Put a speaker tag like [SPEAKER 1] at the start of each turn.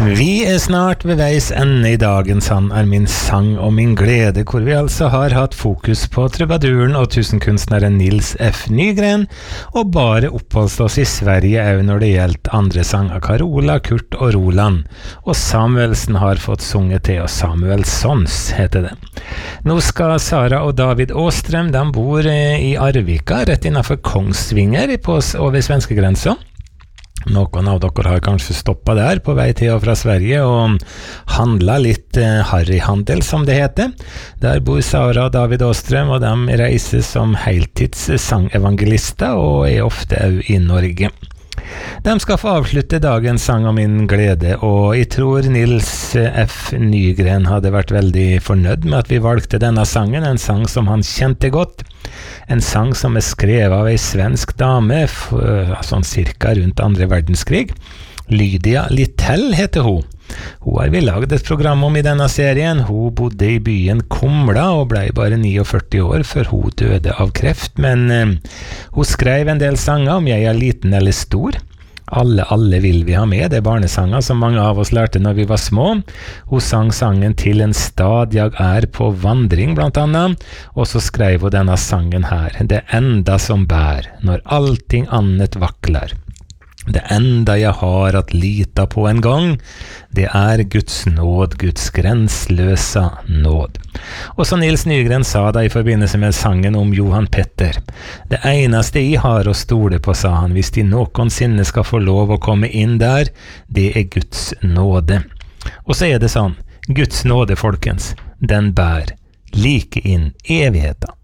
[SPEAKER 1] Vi snart ved veis ende I dagens Han min sang og min glede, hvor vi altså har hatt fokus på trubaduren og tusenkunstneren Nils F. Nygren, og bare oppholdt oss I Sverige også når det gjeldt andre sanger, Carola, Kurt og Roland. Og Samuelsen har fått sunget til, og Samuelssons heter det. Nå skal Sara og David Åstrøm, de bor I Arvika, rett innenfor Kongsvinger, over svenskegrensen. Noen av dere har kanskje stoppet der på vei til og fra Sverige og handlet litt harryhandel, som det heter. Der bor Sara og David Åstrøm, og de reiser som heltids sangevangelister og ofte også I Norge. De skal få avslutte dagens sang om min glede, og jeg tror Nils F. Nygren hadde vært veldig fornøyd med at vi valgte denne sangen, en sang som han kjente godt. En sang som skrevet av en svensk dame, sånn cirka rundt andre verdenskrig. Lydia Littell heter hun. Hun har vi laget et program om I denne serien. Hun bodde I byen Kumla og ble bare 49 år før hun døde av kreft, men hun skrev en del sanger om jeg liten eller stor. Alle vil vi ha med, det barnesanger som mange av oss lærte når vi var små. Hun sang sangen til en stad jeg på vandring blant annet, og så skrev hun denne sangen her. Det enda som bär, når allting annet vaklar. Det enda jeg har at lita på en gang, det Guds nåd, Guds grensløsa nåd. Og så Nils Nygren sa det I forbindelse med sangen om Johan Petter. Det eneste jeg har å stole på, sa han, hvis de noensinne skal få lov å komme inn der, det Guds nåde. Og så det sånn, Guds nåde, folkens, den bær like inn evigheten.